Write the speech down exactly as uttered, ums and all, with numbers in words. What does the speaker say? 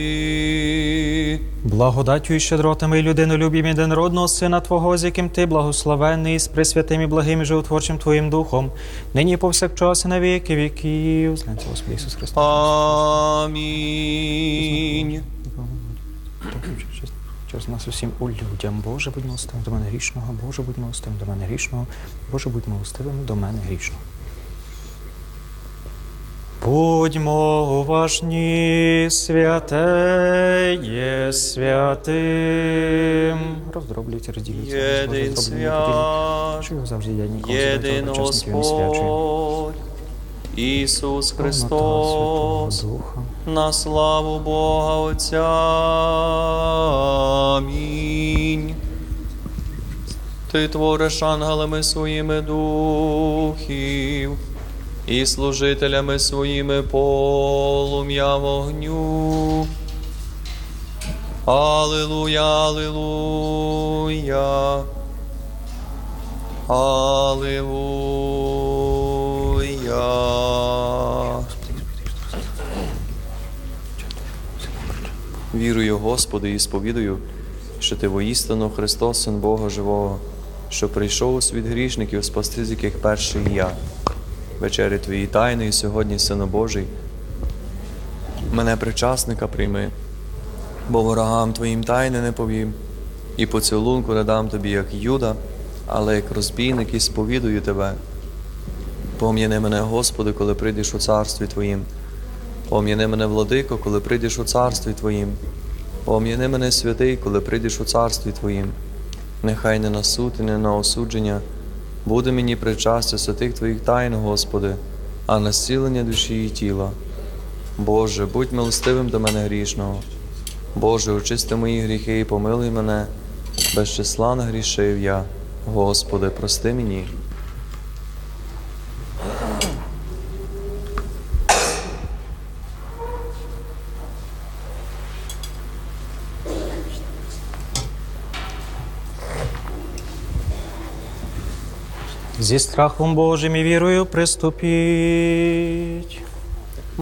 Благодаттю і щедротами і людинолюбім єдинородного Сина Твого, з яким Ти благословенний, з пресвятим і благим і животворчим Твоїм Духом, нині і повсякчас і на віки віків. Славиться Господи Ісус Христос. Амінь. Через нас усім у людям. Боже, будь милостивим до мене грішного, Боже, будь милостивим до мене грішного, Боже, будь милостивим до мене грішного. Будьмо уважні, святе є святим. Роздроблюйте, розділіться. Єдин свят, що його завжди я ніколи єдин Господь, Ісус Христос, на славу Бога Отця. Амінь. Ти твориш ангелами своїми духів, і служителями своїми полум'я вогню. Алілуя, алілуя, алілуя. Вірую, Господи, і сповідую, що Ти воістину Христос, Син Бога Живого, що прийшов у світ грішників, спасти, з яких перший я. Вечері Твої тайної сьогодні, Сину Божий, мене причасника прийми, бо ворогам Твоїм тайни не повім, і поцілунку не дам Тобі, як Юда, але як розбійник і сповідую Тебе. Пом'яни мене, Господи, коли прийдеш у царстві Твоїм. Пом'яни мене, Владико, коли прийдеш у царстві Твоїм. Пом'яни мене, Святий, коли прийдеш у царстві Твоїм. Нехай не на суд і не на осудження буде мені причастя святих Твоїх тайн, Господи, а на зцілення душі і тіла. Боже, будь милостивим до мене грішного. Боже, очисти мої гріхи і помилуй мене, без числа нагрішив я. Господи, прости мені. Зі страхом Божим і вірою приступіть.